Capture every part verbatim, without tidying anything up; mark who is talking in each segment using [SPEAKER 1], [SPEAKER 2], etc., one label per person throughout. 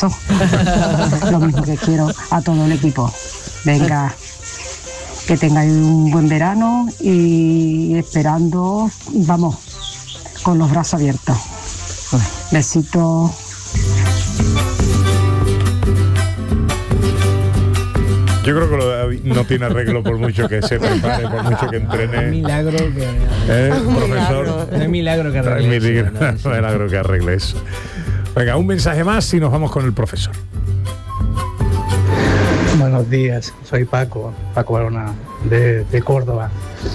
[SPEAKER 1] corazón. Lo mismo que quiero a todo el equipo. Venga, que tengáis un buen verano y esperando, vamos, con los brazos abiertos. Besitos.
[SPEAKER 2] Yo creo que lo de David no tiene arreglo por mucho que se prepare, por mucho que entrene.
[SPEAKER 3] Es milagro que...
[SPEAKER 2] ¿Eh, profesor?
[SPEAKER 3] No es milagro que arregle
[SPEAKER 2] eso.
[SPEAKER 3] eso,
[SPEAKER 2] No es milagro que arregle eso. Venga, un mensaje más y nos vamos con el profesor.
[SPEAKER 4] Buenos días, soy Paco, Paco Barona, de, de Córdoba.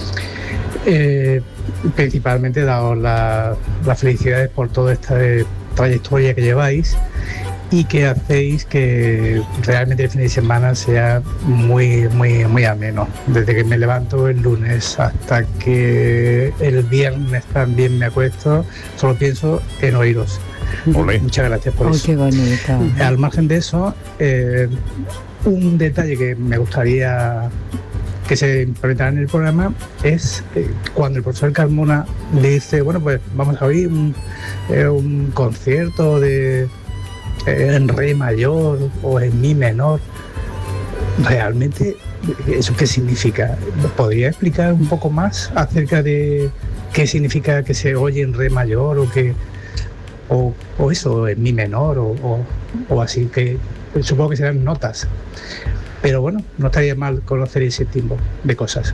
[SPEAKER 4] Eh, principalmente daos las la felicidades por toda esta trayectoria que lleváis y que hacéis que realmente el fin de semana sea muy, muy, muy ameno. Desde que me levanto el lunes hasta que el viernes también me acuesto, solo pienso en oíros.
[SPEAKER 2] Olé.
[SPEAKER 4] Muchas gracias por
[SPEAKER 5] Ay,
[SPEAKER 4] eso.
[SPEAKER 5] qué bonito.
[SPEAKER 4] Al margen de eso, eh, un detalle que me gustaría que se implementara en el programa es eh, cuando el profesor Carmona le dice, bueno, pues vamos a oír un, eh, un concierto de eh, en re mayor o en mi menor. Realmente, ¿eso qué significa? ¿Podría explicar un poco más acerca de qué significa que se oye en re mayor o que o, o eso, en mi menor o, o, o así, que supongo que serán notas? Pero bueno, no estaría mal conocer ese tipo de cosas.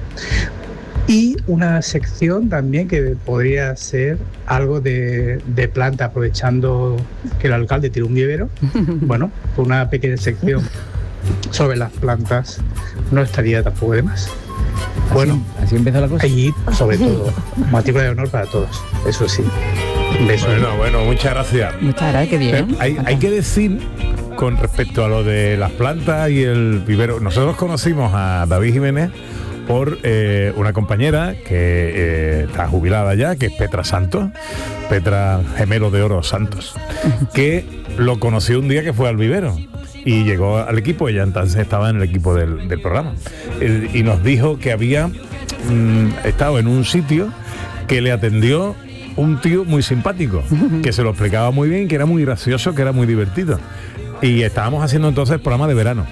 [SPEAKER 4] Y una sección también que podría ser algo de, de planta, aprovechando que el alcalde tiene un vivero. Bueno, una pequeña sección sobre las plantas no estaría tampoco de más. Bueno,
[SPEAKER 3] así, así empezó la cosa.
[SPEAKER 4] Y sobre todo, matrícula de honor para todos, eso sí. Besos.
[SPEAKER 2] Bueno, bueno, muchas gracias.
[SPEAKER 5] Muchas gracias, qué bien.
[SPEAKER 2] Eh, hay, hay que decir, con respecto a lo de las plantas y el vivero, nosotros conocimos a David Jiménez por eh, una compañera que eh, está jubilada ya, que es Petra Santos, Petra Gemelo de Oro Santos, que lo conoció un día que fue al vivero y llegó al equipo. Ella entonces estaba en el equipo del, del programa eh, y nos dijo que había mm, estado en un sitio que le atendió un tío muy simpático, que se lo explicaba muy bien, que era muy gracioso, que era muy divertido. Y estábamos haciendo entonces el programa de verano.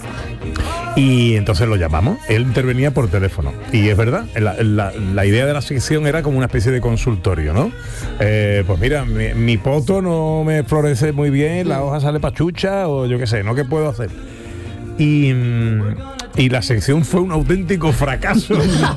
[SPEAKER 2] Y entonces lo llamamos, él intervenía por teléfono. Y es verdad, la, la, la idea de la sección era como una especie de consultorio, ¿no? Eh, pues mira, mi, mi poto no me florece muy bien, la hoja sale pachucha, o yo qué sé, ¿no? ¿Qué puedo hacer? Y... Y la sección fue un auténtico fracaso.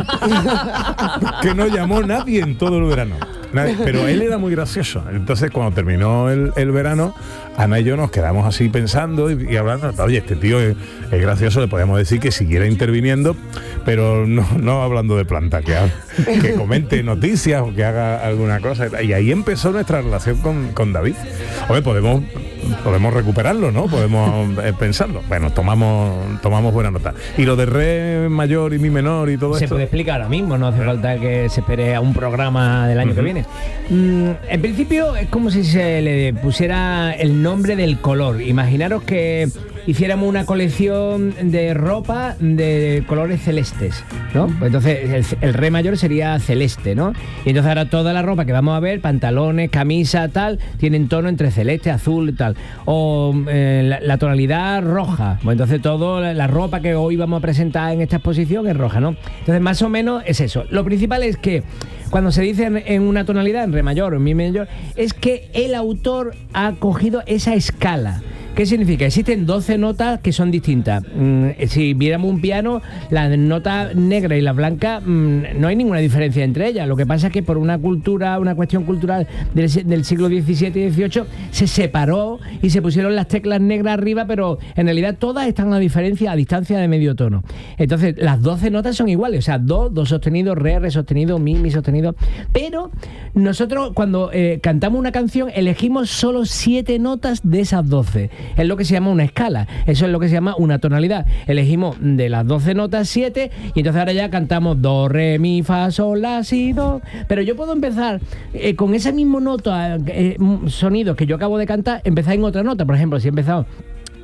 [SPEAKER 2] Que no llamó nadie en todo el verano. Nadie, pero él era muy gracioso. Entonces, cuando terminó el, el verano, Ana y yo nos quedamos así pensando y, y hablando. Oye, este tío es, es gracioso, le podemos decir que siguiera interviniendo, pero no, no hablando de planta, que, que comente noticias o que haga alguna cosa. Y ahí empezó nuestra relación con, con David. Oye, podemos... podemos recuperarlo, ¿no? Podemos eh, pensarlo. Bueno, tomamos tomamos buena nota. Y lo de re mayor y mi menor y todo
[SPEAKER 3] se
[SPEAKER 2] esto.
[SPEAKER 3] Se puede explicar ahora mismo, no hace falta que se espere a un programa del año uh-huh. que viene. Mm, en principio es como si se le pusiera el nombre del color. Imaginaros que hiciéramos una colección de ropa de colores celestes, ¿no? Pues entonces el, el re mayor sería celeste, ¿no? Y entonces ahora toda la ropa que vamos a ver, pantalones, camisa, tal, tienen tono entre celeste, azul y tal. O eh, la, la tonalidad roja. Pues entonces toda la, la ropa que hoy vamos a presentar en esta exposición es roja, ¿no? Entonces más o menos es eso. Lo principal es que cuando se dice en, en una tonalidad, en re mayor o en mi mayor, es que el autor ha cogido esa escala. ¿Qué significa? Existen doce notas que son distintas. Mm, si viéramos un piano, las notas negras y las blancas, mm, no hay ninguna diferencia entre ellas. Lo que pasa es que por una cultura, una cuestión cultural del, del siglo diecisiete y dieciocho, se separó y se pusieron las teclas negras arriba, pero en realidad todas están a diferencia, a distancia de medio tono. Entonces, las doce notas son iguales, o sea, do, do sostenido, re, re sostenido, mi, mi sostenido. Pero nosotros cuando eh, cantamos una canción, elegimos solo siete notas de esas doce. Es lo que se llama una escala, eso es lo que se llama una tonalidad. Elegimos de las doce notas siete y entonces ahora ya cantamos do, re, mi, fa, sol, la, si, do. Pero yo puedo empezar eh, con ese mismo nota, eh, sonido que yo acabo de cantar, empezar en otra nota. Por ejemplo, si he empezado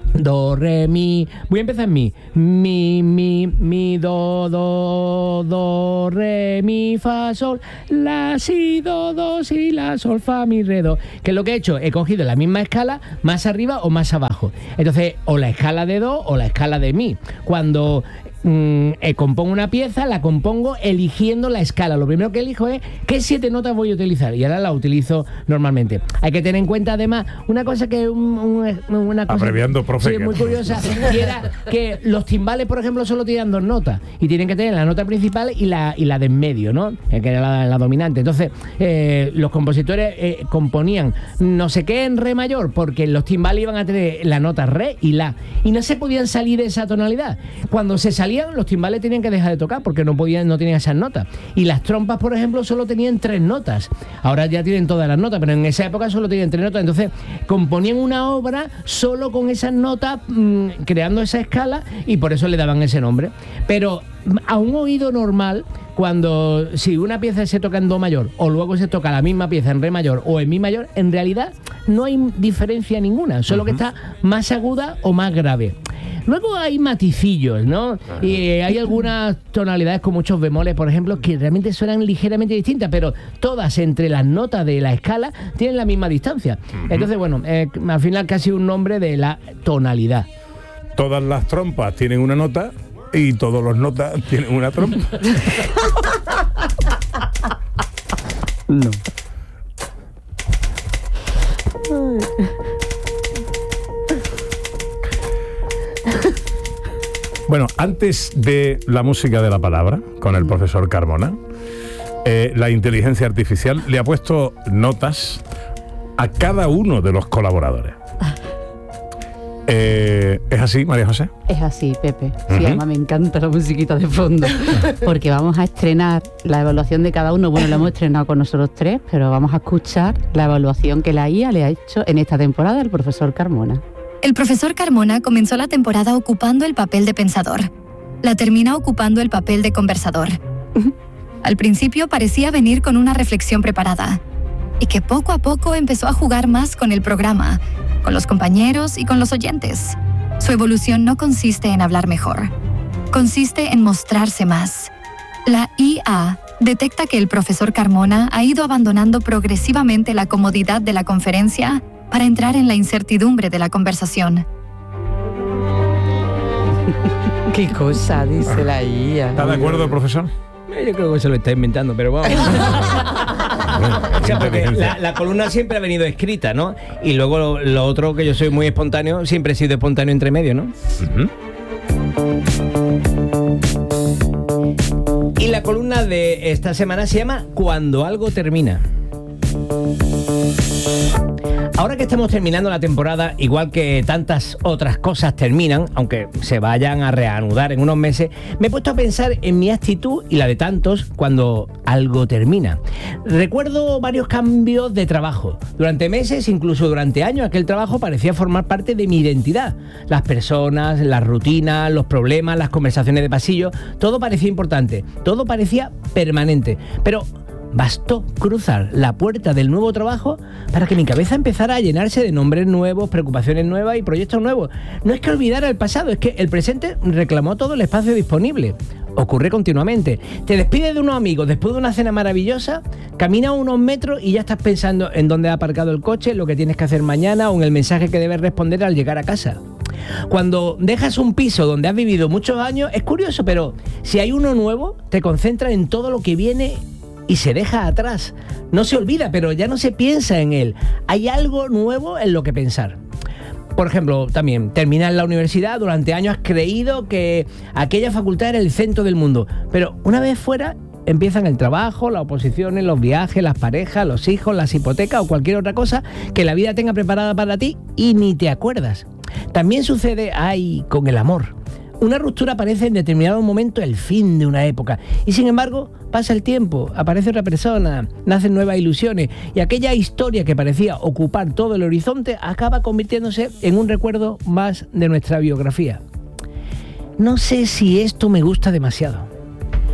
[SPEAKER 3] Do, re, mi. Voy a empezar en mi. Mi, mi, mi, do, do, do, re, mi, fa, sol, la, si, do, do, si, la, sol, fa, mi, re, do. Que es lo que he hecho, he cogido la misma escala más arriba o más abajo. Entonces, o la escala de do o la escala de mi. Cuando mm, eh, compongo una pieza, la compongo eligiendo la escala. Lo primero que elijo es qué siete notas voy a utilizar y ahora la utilizo normalmente. Hay que tener en cuenta además una cosa que un, un, una cosa
[SPEAKER 2] abreviando, profe,
[SPEAKER 3] sí,
[SPEAKER 2] que...
[SPEAKER 3] muy curiosa, y era que los timbales, por ejemplo, solo tienen dos notas y tienen que tener la nota principal y la y la de en medio, ¿no? Que era la, la dominante. Entonces, eh, los compositores eh, componían no sé qué en re mayor porque los timbales iban a tener la nota re y la y no se podían salir de esa tonalidad. Cuando se salían, los timbales tenían que dejar de tocar porque no podían, no tenían esas notas. Y las trompas, por ejemplo, solo tenían tres notas. Ahora ya tienen todas las notas, pero en esa época solo tenían tres notas. Entonces, componían una obra solo con esas notas, mmm, creando esa escala, y por eso le daban ese nombre. Pero a un oído normal, cuando si una pieza se toca en do mayor o luego se toca la misma pieza en re mayor o en mi mayor, en realidad no hay diferencia ninguna, solo uh-huh. que está más aguda o más grave. Luego hay maticillos, ¿no? Uh-huh. Y hay algunas tonalidades con muchos bemoles, por ejemplo, que realmente suenan ligeramente distintas, pero todas entre las notas de la escala tienen la misma distancia. Uh-huh. Entonces, bueno, eh, al final casi un nombre de la tonalidad.
[SPEAKER 2] Todas las trompas tienen una nota y todos los notas tienen una trompa.
[SPEAKER 5] No.
[SPEAKER 2] Bueno, antes de la música de la palabra, con el profesor Carmona, eh, la inteligencia artificial le ha puesto notas a cada uno de los colaboradores. Eh, ¿Es así, María José?
[SPEAKER 5] Es así, Pepe. Sí,
[SPEAKER 2] Uh-huh.
[SPEAKER 5] además me encanta la musiquita de fondo. Porque vamos a estrenar la evaluación de cada uno. Bueno, la hemos estrenado con nosotros tres, pero vamos a escuchar la evaluación que la I A le ha hecho en esta temporada al profesor Carmona.
[SPEAKER 6] El profesor Carmona comenzó la temporada ocupando el papel de pensador. La termina ocupando el papel de conversador. Al principio parecía venir con una reflexión preparada, y que poco a poco empezó a jugar más con el programa, con los compañeros y con los oyentes. Su evolución no consiste en hablar mejor, consiste en mostrarse más. La I A detecta que el profesor Carmona ha ido abandonando progresivamente la comodidad de la conferencia para entrar en la incertidumbre de la conversación.
[SPEAKER 5] Qué cosa, dice la I A.
[SPEAKER 2] ¿Está de acuerdo, profesor?
[SPEAKER 3] Yo creo que se lo está inventando, pero vamos. O sea, porque la, la columna siempre ha venido escrita, ¿no? Y luego lo, lo otro, que yo soy muy espontáneo, siempre he sido espontáneo entre medio, ¿no?
[SPEAKER 2] Uh-huh.
[SPEAKER 3] Y la columna de esta semana se llama Cuando algo termina. Ahora que estamos terminando la temporada, igual que tantas otras cosas terminan, aunque se vayan a reanudar en unos meses, me he puesto a pensar en mi actitud y la de tantos cuando algo termina. Recuerdo varios cambios de trabajo. Durante meses, incluso durante años, aquel trabajo parecía formar parte de mi identidad. Las personas, las rutinas, los problemas, las conversaciones de pasillo, todo parecía importante, todo parecía permanente. Pero bastó cruzar la puerta del nuevo trabajo para que mi cabeza empezara a llenarse de nombres nuevos, preocupaciones nuevas y proyectos nuevos. No es que olvidara el pasado, es que el presente reclamó todo el espacio disponible. Ocurre continuamente. Te despides de unos amigos después de una cena maravillosa, caminas unos metros y ya estás pensando en dónde ha aparcado el coche, lo que tienes que hacer mañana o en el mensaje que debes responder al llegar a casa. Cuando dejas un piso donde has vivido muchos años, es curioso, pero si hay uno nuevo, te concentras en todo lo que viene y se deja atrás. No se olvida, pero ya no se piensa en él. Hay algo nuevo en lo que pensar. Por ejemplo, también, terminas la universidad, durante años has creído que aquella facultad era el centro del mundo, pero una vez fuera, empiezan el trabajo, las oposiciones, los viajes, las parejas, los hijos, las hipotecas o cualquier otra cosa que la vida tenga preparada para ti y ni te acuerdas. También sucede ahí con el amor. Una ruptura parece en determinado momento el fin de una época y sin embargo pasa el tiempo, aparece otra persona, nacen nuevas ilusiones y aquella historia que parecía ocupar todo el horizonte acaba convirtiéndose en un recuerdo más de nuestra biografía. No sé si esto me gusta demasiado.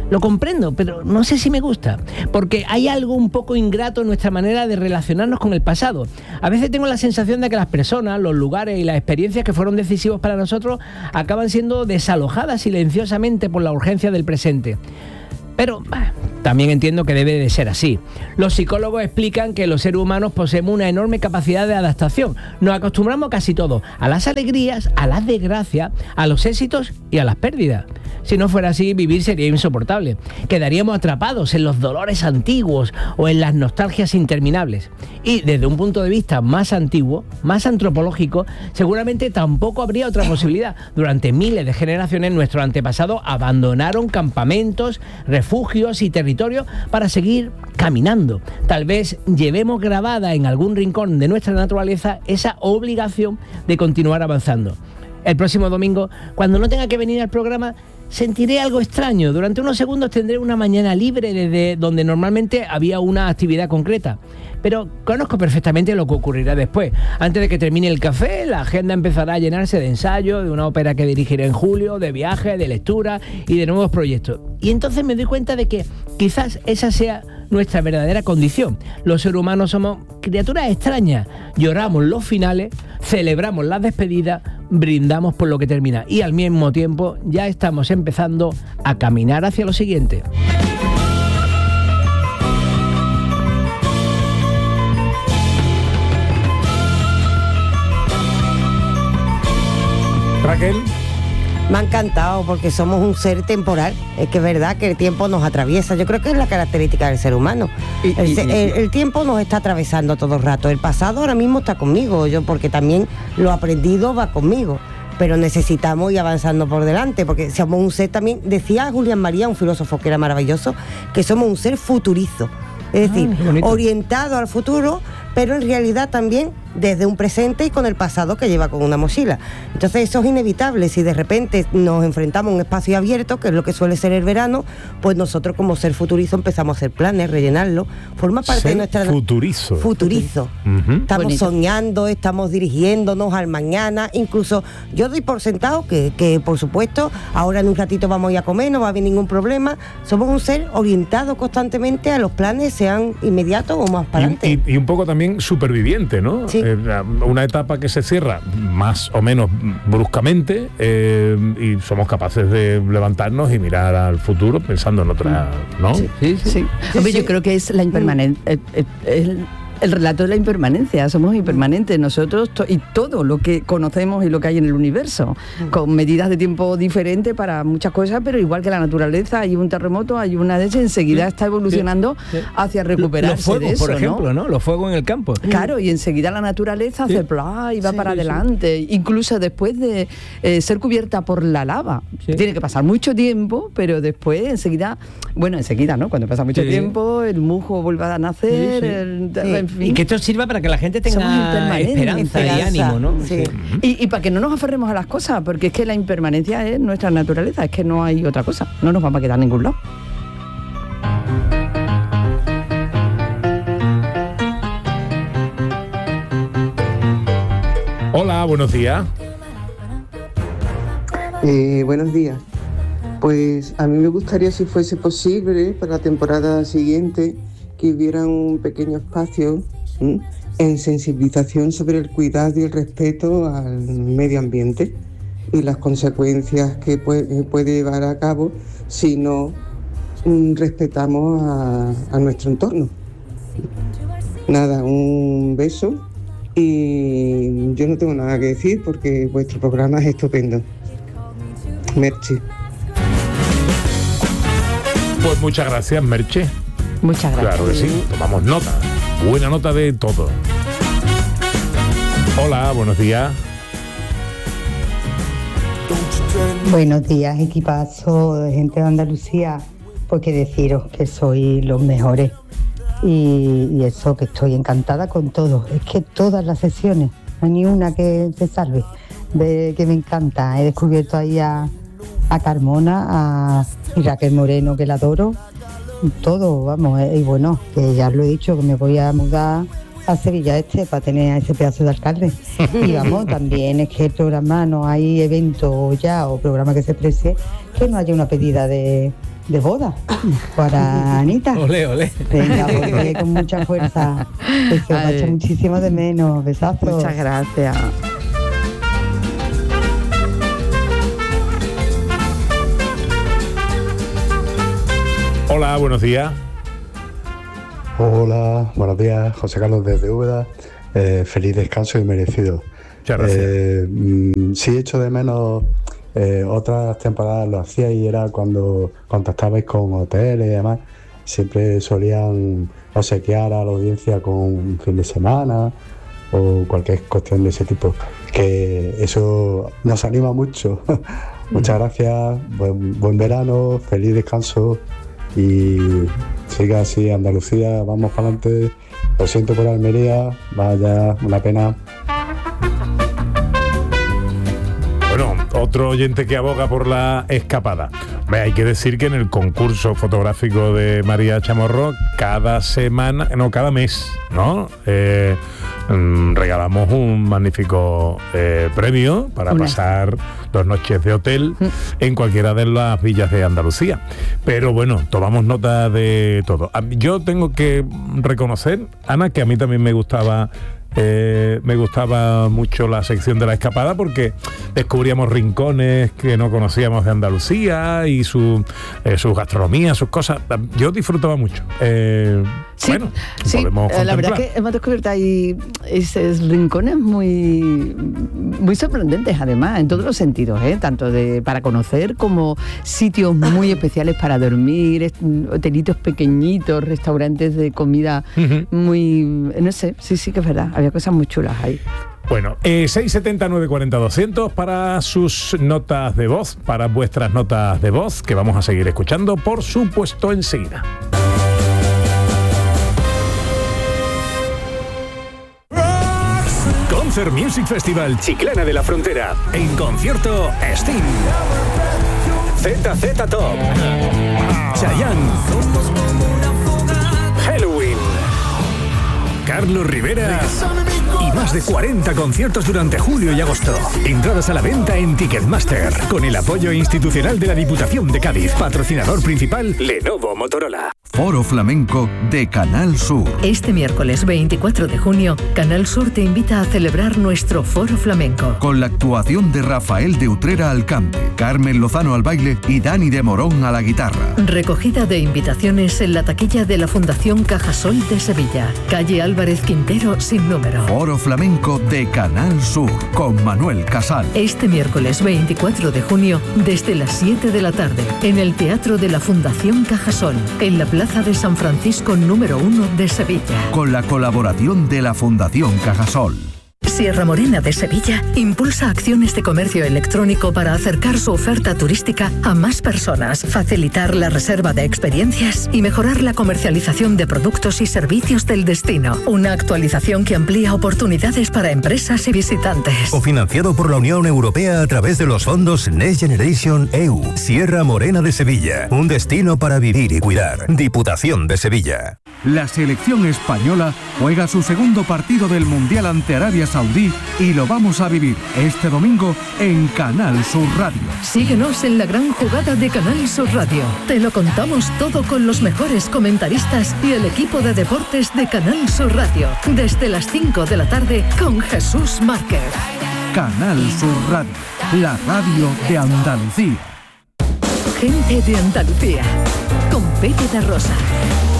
[SPEAKER 3] Lo comprendo, pero no sé si me gusta, porque hay algo un poco ingrato en nuestra manera de relacionarnos con el pasado. A veces tengo la sensación de que las personas, los lugares y las experiencias que fueron decisivos para nosotros acaban siendo desalojadas silenciosamente por la urgencia del presente. Pero bah, también entiendo que debe de ser así. Los psicólogos explican que los seres humanos poseemos una enorme capacidad de adaptación. Nos acostumbramos casi todo a las alegrías, a las desgracias, a los éxitos y a las pérdidas. Si no fuera así, vivir sería insoportable. Quedaríamos atrapados en los dolores antiguos o en las nostalgias interminables. Y desde un punto de vista más antiguo, más antropológico, seguramente tampoco habría otra posibilidad. Durante miles de generaciones nuestros antepasados abandonaron campamentos, refugios y territorios para seguir caminando. Tal vez llevemos grabada en algún rincón de nuestra naturaleza esa obligación de continuar avanzando. El próximo domingo, cuando no tenga que venir al programa, sentiré algo extraño. Durante unos segundos tendré una mañana libre desde donde normalmente había una actividad concreta. Pero conozco perfectamente lo que ocurrirá después. Antes de que termine el café, la agenda empezará a llenarse de ensayos, de una ópera que dirigiré en julio, de viajes, de lectura y de nuevos proyectos. Y entonces me doy cuenta de que quizás esa sea nuestra verdadera condición. Los seres humanos somos criaturas extrañas. Lloramos los finales, celebramos las despedidas, brindamos por lo que termina y al mismo tiempo ya estamos empezando a caminar hacia lo siguiente.
[SPEAKER 2] Raquel.
[SPEAKER 7] Me ha encantado porque somos un ser temporal. Es que es verdad que el tiempo nos atraviesa. Yo creo que es la característica del ser humano.
[SPEAKER 8] Y,
[SPEAKER 7] el,
[SPEAKER 8] y,
[SPEAKER 7] el, el tiempo nos está atravesando todo el rato. El pasado ahora mismo está conmigo, yo porque también lo aprendido va conmigo. Pero necesitamos ir avanzando por delante, porque somos un ser también, decía Julián María, un filósofo que era maravilloso, que somos un ser futurizo. Es decir, ah, orientado al futuro, pero en realidad también desde un presente y con el pasado que lleva con una mochila. Entonces eso es inevitable. Si de repente nos enfrentamos a un espacio abierto, que es lo que suele ser el verano, pues nosotros como ser futurizo empezamos a hacer planes, rellenarlo. Forma parte
[SPEAKER 2] ser
[SPEAKER 7] de nuestra...
[SPEAKER 2] futurizo.
[SPEAKER 7] Futurizo.
[SPEAKER 2] Uh-huh.
[SPEAKER 7] Estamos
[SPEAKER 5] Bonito.
[SPEAKER 7] soñando, estamos dirigiéndonos al mañana. Incluso yo doy por sentado que, que, por supuesto, ahora en un ratito vamos a ir a comer, no va a haber ningún problema. Somos un ser orientado constantemente a los planes, sean inmediatos o más para adelante.
[SPEAKER 2] Y, y, y un poco también superviviente, ¿no?
[SPEAKER 7] Sí.
[SPEAKER 2] Eh, una etapa que se cierra más o menos bruscamente eh, y somos capaces de levantarnos y mirar al futuro pensando en otra, ¿no?
[SPEAKER 8] Sí, sí, sí. sí. Hombre,
[SPEAKER 7] sí.
[SPEAKER 8] yo creo que es la impermanencia. El, el, el, el relato de la impermanencia, somos impermanentes nosotros to- y todo lo que conocemos y lo que hay en el universo, con medidas de tiempo diferentes para muchas cosas, pero igual que la naturaleza, hay un terremoto, hay una de esas, enseguida está evolucionando
[SPEAKER 3] sí, sí.
[SPEAKER 8] hacia recuperarse
[SPEAKER 3] Los fuegos,
[SPEAKER 8] de eso,
[SPEAKER 3] por ejemplo, ¿no? ¿no? Los fuegos en el campo.
[SPEAKER 8] Claro, y enseguida la naturaleza hace
[SPEAKER 3] Sí.
[SPEAKER 8] plá y va
[SPEAKER 3] Sí,
[SPEAKER 8] para
[SPEAKER 3] sí,
[SPEAKER 8] adelante, incluso después de eh, ser cubierta por la lava.
[SPEAKER 3] Sí.
[SPEAKER 8] Tiene que pasar mucho tiempo, pero después enseguida, bueno, enseguida, ¿no? Cuando pasa mucho
[SPEAKER 3] Sí.
[SPEAKER 8] tiempo, el musgo vuelve a nacer,
[SPEAKER 3] Sí, sí.
[SPEAKER 8] el-
[SPEAKER 7] Sí.
[SPEAKER 8] en fin.
[SPEAKER 3] Y que esto sirva para que la gente
[SPEAKER 8] Somos
[SPEAKER 3] tenga
[SPEAKER 8] impermanentes.
[SPEAKER 3] esperanza y
[SPEAKER 7] Esperanza,
[SPEAKER 3] ánimo, ¿no?
[SPEAKER 7] sí.
[SPEAKER 8] Y, y para que no nos aferremos a las cosas, porque es que la impermanencia es nuestra naturaleza, es que no hay otra cosa, no nos vamos a quedar en ningún lado.
[SPEAKER 2] Hola, buenos días.
[SPEAKER 9] Eh, buenos días. Pues a mí me gustaría, si fuese posible, para la temporada siguiente, que hubiera un pequeño espacio ¿m? en sensibilización sobre el cuidado y el respeto al medio ambiente y las consecuencias que puede, puede llevar a cabo si no mm, respetamos a, a nuestro entorno. Nada, un beso y yo no tengo nada que decir porque vuestro programa es estupendo. Merche.
[SPEAKER 2] Pues muchas gracias, Merche.
[SPEAKER 5] Muchas gracias.
[SPEAKER 2] Claro que sí, tomamos nota. Buena nota de todo. Hola, buenos días.
[SPEAKER 10] Buenos días, equipazo de gente de Andalucía. Pues que deciros que sois los mejores. Y, y eso, que estoy encantada con todo. Es que todas las sesiones, no hay ni una que se salve, de que me encanta. He descubierto ahí a, a Carmona, a y Raquel Moreno, que la adoro. Todo, vamos, y bueno, que ya os lo he dicho, que me voy a mudar a Sevilla Este para tener a ese pedazo de alcalde. Y vamos, también es que el programa, no hay evento ya o programa que se precie que no haya una pedida de, de boda para Anita.
[SPEAKER 3] Ole, ole.
[SPEAKER 10] Venga, pues con mucha fuerza. Que se os va a echar muchísimo de menos. Besazos.
[SPEAKER 8] Muchas gracias.
[SPEAKER 2] Hola, buenos días.
[SPEAKER 11] Hola, buenos días, José Carlos desde Úbeda. Eh, feliz descanso y merecido.
[SPEAKER 2] Muchas gracias.
[SPEAKER 11] Eh, mm, sí echo de menos, eh, otras temporadas lo hacía y era cuando contactabais con hoteles y demás, siempre solían obsequiar a la audiencia con un fin de semana o cualquier cuestión de ese tipo, que eso nos anima mucho. Muchas gracias, buen, buen verano, feliz descanso. Y siga así Andalucía, vamos para adelante. Lo siento por Almería, vaya, una pena.
[SPEAKER 2] Bueno, otro oyente que aboga por la escapada. Ve, hay que decir que en el concurso fotográfico de María Chamorro, cada semana, no, cada mes, ¿no? Eh, mm, regalamos un magnífico eh, premio para Una. pasar dos noches de hotel mm. en cualquiera de las villas de Andalucía. Pero bueno, tomamos nota de todo. Yo tengo que reconocer, Ana, que a mí también me gustaba Eh, me gustaba mucho la sección de la escapada porque descubríamos rincones que no conocíamos de Andalucía y su, eh, su gastronomía, sus cosas. Yo disfrutaba mucho. Eh,
[SPEAKER 8] sí,
[SPEAKER 2] bueno,
[SPEAKER 8] sí,
[SPEAKER 2] podemos
[SPEAKER 8] eh, la verdad es que hemos descubierto ahí esos rincones muy, muy sorprendentes, además, en todos los sentidos, ¿eh? Tanto de para conocer como sitios muy especiales para dormir, hotelitos pequeñitos, restaurantes de comida uh-huh. muy, no sé, sí, sí que es verdad. Había cosas muy chulas ahí.
[SPEAKER 2] Bueno, eh, seis setenta, nueve cuarenta, doscientos para sus notas de voz, para vuestras notas de voz, que vamos a seguir escuchando, por supuesto, enseguida.
[SPEAKER 12] Concert Music Festival Chiclana de la Frontera. En concierto, Sting, Z Z Top, Chayanne, Halloween, Carlos Rivera y más de cuarenta conciertos durante julio y agosto. Entradas a la venta en Ticketmaster, con el apoyo institucional de la Diputación de Cádiz. Patrocinador principal, Lenovo Motorola.
[SPEAKER 13] Foro Flamenco de Canal Sur.
[SPEAKER 14] Este miércoles veinticuatro de junio, Canal Sur te invita a celebrar nuestro Foro Flamenco.
[SPEAKER 13] Con la actuación de Rafael de Utrera al cante, Carmen Lozano al baile y Dani de Morón a la guitarra.
[SPEAKER 14] Recogida de invitaciones en la taquilla de la Fundación Cajasol de Sevilla, calle Álvarez Quintero sin número.
[SPEAKER 13] Foro Flamenco de Canal Sur, con Manuel Casal.
[SPEAKER 14] Este miércoles veinticuatro de junio, desde las siete de la tarde, en el Teatro de la Fundación Cajasol, en la Plaza de San Francisco número uno de Sevilla.
[SPEAKER 13] Con la colaboración de la Fundación Cajasol.
[SPEAKER 14] Sierra Morena de Sevilla impulsa acciones de comercio electrónico para acercar su oferta turística a más personas, facilitar la reserva de experiencias y mejorar la comercialización de productos y servicios del destino. Una actualización que amplía oportunidades para empresas y visitantes.
[SPEAKER 12] Cofinanciado por la Unión Europea a través de los fondos Next Generation E U. Sierra Morena de Sevilla, un destino para vivir y cuidar. Diputación de Sevilla.
[SPEAKER 13] La selección española juega su segundo partido del Mundial ante Arabia Saudí y lo vamos a vivir este domingo en Canal Sur Radio.
[SPEAKER 14] Síguenos en la gran jugada de Canal Sur Radio. Te lo contamos todo con los mejores comentaristas y el equipo de deportes de Canal Sur Radio. Desde las cinco de la tarde con Jesús Márquez.
[SPEAKER 13] Canal Sur Radio, la radio de Andalucía.
[SPEAKER 14] Gente de Andalucía, con Pepe da Rosa.